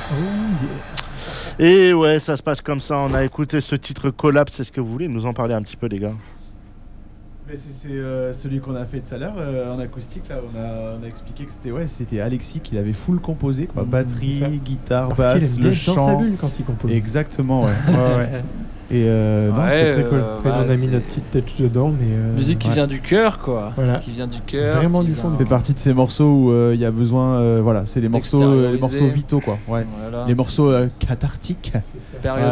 Oh yeah. Et ouais, ça se passe comme ça. On a écouté ce titre Collapse. Est-ce que vous voulez nous en parler un petit peu, les gars? Mais c'est celui qu'on a fait tout à l'heure en acoustique. Là, on a expliqué que c'était Alexis qui l'avait full composé, quoi. Batterie, guitare, Parce basse, qu'il aime le bien être dans sa chant. bulle quand il compose. Exactement, ouais. ouais. Et non, c'était très cool. Après, on a mis notre petite touch dedans, mais musique qui vient du cœur, quoi. Voilà. Qui vient du cœur. Vraiment du fond. Ça fait partie de ces morceaux où il y a besoin, voilà, c'est les morceaux vitaux, quoi. Ouais. Voilà, les morceaux cathartiques. Période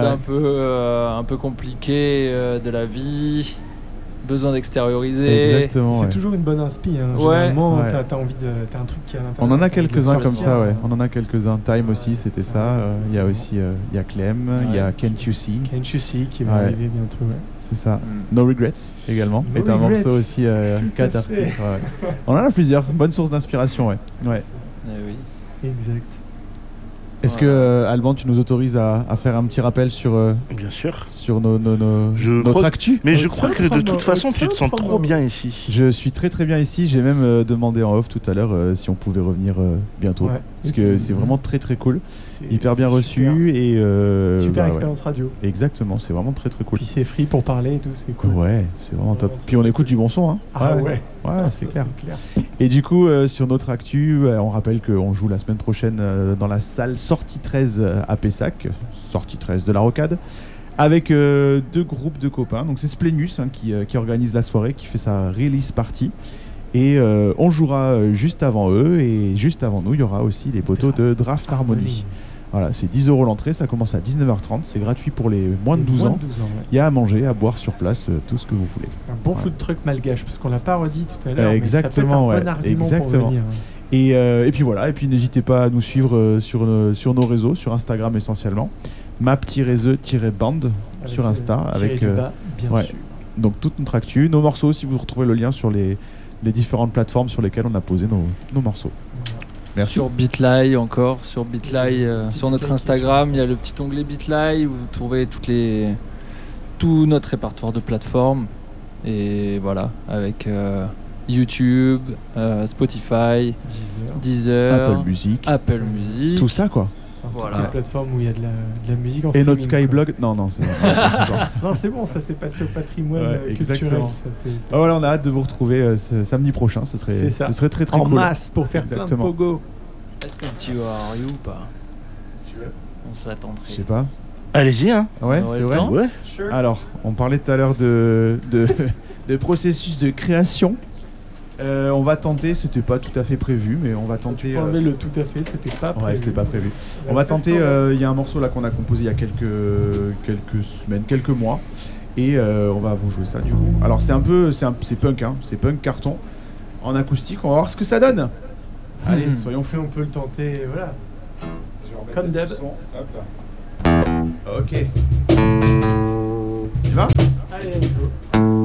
un peu compliquée de la vie. Besoin d'extérioriser. Exactement. C'est ouais. toujours une bonne inspi. Hein. Ouais. Généralement, Ouais. t'as envie de. T'as un truc qui est à l'intérieur. On en a quelques-uns comme ça, ouais. ouais. On en a quelques-uns. Time aussi, c'était ça. Il y a aussi, il y a Clem, il y a Can't You See. Can't You See qui va arriver bientôt. Ouais. C'est ça. No Regrets également. No est un Regrets. morceau aussi cathartique. Ouais. On en a plusieurs. Bonne source d'inspiration, ouais. Ouais. Oui. Exact. Est-ce que, Alban, tu nous autorises à faire un petit rappel sur, Bien sûr. sur notre actu? Mais je crois que de toute façon, tu te sens trop bien ici. Je suis très très bien ici. J'ai même demandé en off tout à l'heure si on pouvait revenir bientôt. Ouais. Parce que c'est vraiment très très cool. C'est Hyper bien reçu. Et, super ouais. expérience radio. Exactement, c'est vraiment très très cool. Puis c'est free pour parler et tout, c'est cool. Ouais, c'est vraiment top. Puis on écoute du bon son. Hein. Ah ouais. Ouais, c'est clair. Et du coup, sur notre actu, on rappelle qu'on joue la semaine prochaine dans la salle Sortie 13 à Pessac, Sortie 13 de la Rocade, avec deux groupes de copains. Donc c'est Splenus qui organise la soirée, qui fait sa release party. Et on jouera juste avant eux, et juste avant nous, il y aura aussi les poteaux de Draft Harmony. Voilà, c'est 10 € l'entrée, ça commence à 19h30, c'est gratuit pour les moins de 12 ans. Il y a à manger, à boire sur place, tout ce que vous voulez. Un bon food truck malgache, parce qu'on l'a pas redit tout à l'heure. Exactement, mais ça peut être un bon argument exactement. pour venir. Et puis voilà, et puis n'hésitez pas à nous suivre sur nos réseaux, sur Instagram essentiellement, map-the-band sur Insta, avec bien sûr. donc toute notre actu, nos morceaux, si vous retrouvez le lien sur les différentes plateformes sur lesquelles on a posé nos morceaux. Merci. Sur Bitly encore, sur Bitly, sur notre Instagram, il y a le petit onglet Bitly où vous trouvez tout notre répertoire de plateformes. Et voilà, avec YouTube, Spotify, Deezer, Apple Music. Tout ça, quoi. Voilà. Toutes les plateformes où il y a de la musique en Et streaming, notre Skyblog. Non, c'est non, c'est bon, ça s'est passé au patrimoine culturel. Exactement. Voilà, on a hâte de vous retrouver ce samedi prochain. Ce serait très très en cool. En masse pour faire plein de pogo. Est-ce que tu as you ou pas? On se l'attendrait. Je sais pas. Allez-y, hein. Ouais, c'est vrai. Ouais. Sure. Alors, on parlait tout à l'heure de processus de création. On va tenter, c'était pas tout à fait prévu, mais on va tenter. Tu enlever le tout à fait, c'était pas prévu. Ouais, c'était pas prévu. On va tenter. Il y a un morceau là qu'on a composé il y a quelques semaines, quelques mois, et on va vous jouer ça du coup. Alors c'est punk, hein, c'est punk carton en acoustique. On va voir ce que ça donne. Allez, soyons fous. On peut le tenter, voilà. Comme d'hab. Hop là. Ok. Tu vas ? Allez, go.